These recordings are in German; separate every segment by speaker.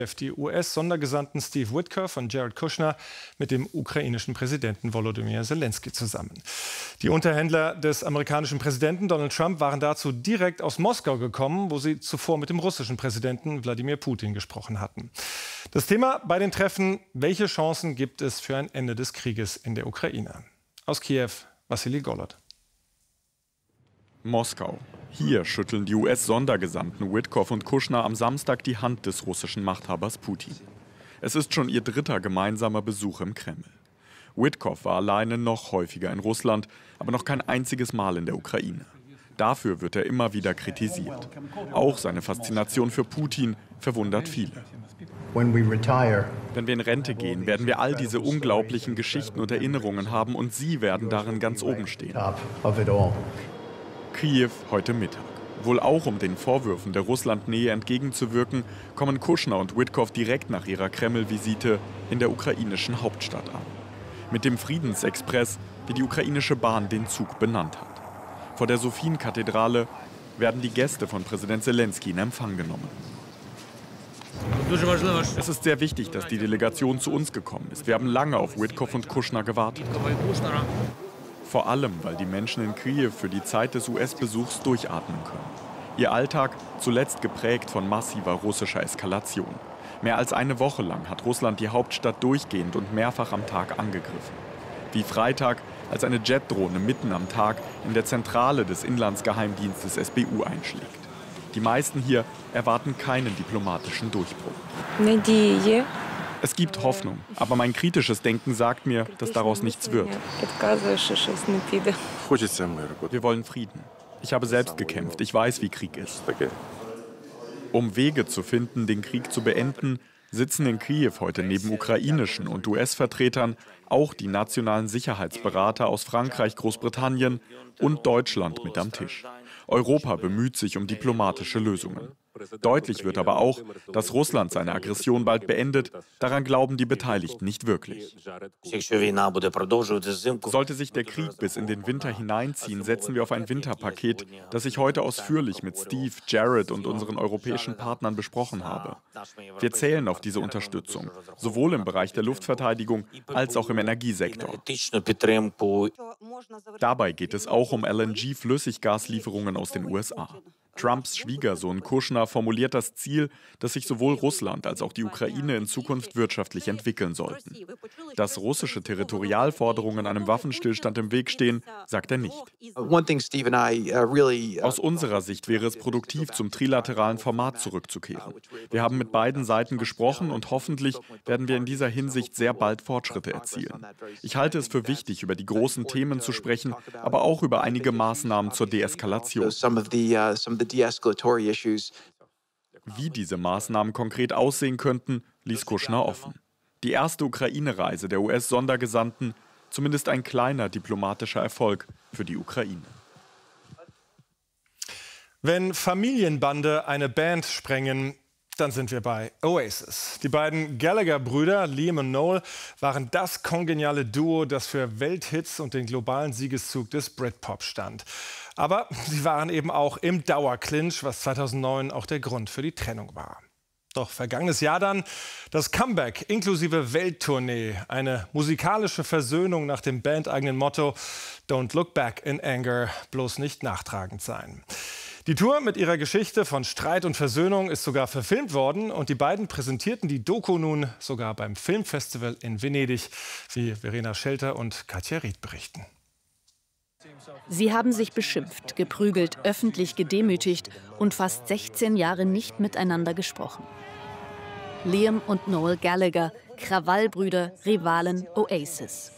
Speaker 1: Die US-Sondergesandten Steve Witkoff und Jared Kushner mit dem ukrainischen Präsidenten Volodymyr Zelensky zusammen. Die Unterhändler des amerikanischen Präsidenten Donald Trump waren dazu direkt aus Moskau gekommen, wo sie zuvor mit dem russischen Präsidenten Wladimir Putin gesprochen hatten. Das Thema bei den Treffen: Welche Chancen gibt es für ein Ende des Krieges in der Ukraine? Aus Kiew, Wassili Golod.
Speaker 2: Moskau. Hier schütteln die US-Sondergesandten Witkoff und Kushner am Samstag die Hand des russischen Machthabers Putin. Es ist schon ihr dritter gemeinsamer Besuch im Kreml. Witkoff war alleine noch häufiger in Russland, aber noch kein einziges Mal in der Ukraine. Dafür wird er immer wieder kritisiert. Auch seine Faszination für Putin verwundert viele. Wenn wir in Rente gehen, werden wir all diese unglaublichen Geschichten und Erinnerungen haben und Sie werden darin ganz oben stehen. Kiew heute Mittag. Wohl auch um den Vorwürfen der Russlandnähe entgegenzuwirken, kommen Kushner und Witkoff direkt nach ihrer Kreml-Visite in der ukrainischen Hauptstadt an. Mit dem Friedensexpress, wie die ukrainische Bahn den Zug benannt hat. Vor der Sophien-Kathedrale werden die Gäste von Präsident Zelensky in Empfang genommen. Es ist sehr wichtig, dass die Delegation zu uns gekommen ist. Wir haben lange auf Witkoff und Kushner gewartet. Vor allem, weil die Menschen in Kiew für die Zeit des US-Besuchs durchatmen können. Ihr Alltag zuletzt geprägt von massiver russischer Eskalation. Mehr als eine Woche lang hat Russland die Hauptstadt durchgehend und mehrfach am Tag angegriffen. Wie Freitag, als eine Jetdrohne mitten am Tag in der Zentrale des Inlandsgeheimdienstes SBU einschlägt. Die meisten hier erwarten keinen diplomatischen Durchbruch. Es gibt Hoffnung, aber mein kritisches Denken sagt mir, dass daraus nichts wird. Wir wollen Frieden. Ich habe selbst gekämpft, ich weiß, wie Krieg ist. Um Wege zu finden, den Krieg zu beenden, sitzen in Kiew heute neben ukrainischen und US-Vertretern auch die nationalen Sicherheitsberater aus Frankreich, Großbritannien und Deutschland mit am Tisch. Europa bemüht sich um diplomatische Lösungen. Deutlich wird aber auch, dass Russland seine Aggression bald beendet. Daran glauben die Beteiligten nicht wirklich. Sollte sich der Krieg bis in den Winter hineinziehen, setzen wir auf ein Winterpaket, das ich heute ausführlich mit Steve, Jared und unseren europäischen Partnern besprochen habe. Wir zählen auf diese Unterstützung, sowohl im Bereich der Luftverteidigung als auch im Energiesektor. Dabei geht es auch um LNG-Flüssiggaslieferungen aus den USA. Trumps Schwiegersohn Kushner formuliert das Ziel, dass sich sowohl Russland als auch die Ukraine in Zukunft wirtschaftlich entwickeln sollten. Dass russische Territorialforderungen einem Waffenstillstand im Weg stehen, sagt er nicht. Aus unserer Sicht wäre es produktiv, zum trilateralen Format zurückzukehren. Wir haben mit beiden Seiten gesprochen und hoffentlich werden wir in dieser Hinsicht sehr bald Fortschritte erzielen. Ich halte es für wichtig, über die großen Themen zu sprechen, aber auch über einige Maßnahmen zur Deeskalation. Wie diese Maßnahmen konkret aussehen könnten, ließ Kushner offen. Die erste Ukraine-Reise der US-Sondergesandten, zumindest ein kleiner diplomatischer Erfolg für die Ukraine.
Speaker 1: Wenn Familienbande eine Band sprengen, dann sind wir bei Oasis. Die beiden Gallagher-Brüder, Liam und Noel, waren das kongeniale Duo, das für Welthits und den globalen Siegeszug des Britpop stand. Aber sie waren eben auch im Dauerclinch, was 2009 auch der Grund für die Trennung war. Doch vergangenes Jahr dann das Comeback inklusive Welttournee. Eine musikalische Versöhnung nach dem bandeigenen Motto Don't look back in anger, bloß nicht nachtragend sein. Die Tour mit ihrer Geschichte von Streit und Versöhnung ist sogar verfilmt worden und die beiden präsentierten die Doku nun sogar beim Filmfestival in Venedig, wie Verena Schelter und Katja Ried berichten.
Speaker 3: Sie haben sich beschimpft, geprügelt, öffentlich gedemütigt und fast 16 Jahre nicht miteinander gesprochen. Liam und Noel Gallagher, Krawallbrüder, Rivalen, Oasis.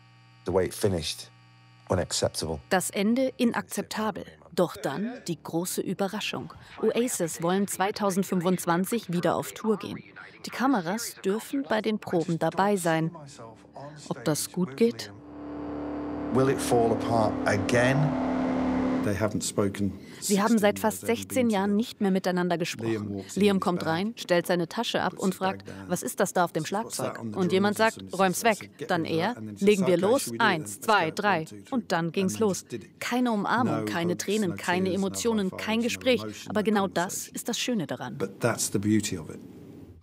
Speaker 3: Das Ende inakzeptabel. Doch dann die große Überraschung. Oasis wollen 2025 wieder auf Tour gehen. Die Kameras dürfen bei den Proben dabei sein. Ob das gut geht? Sie haben seit fast 16 Jahren nicht mehr miteinander gesprochen. Liam kommt rein, stellt seine Tasche ab und fragt, was ist das da auf dem Schlagzeug? Und jemand sagt, räum's weg. Dann er, legen wir los, 1, 2, 3. Und dann ging's los. Keine Umarmung, keine Tränen, keine Emotionen, kein Gespräch. Aber genau das ist das Schöne daran.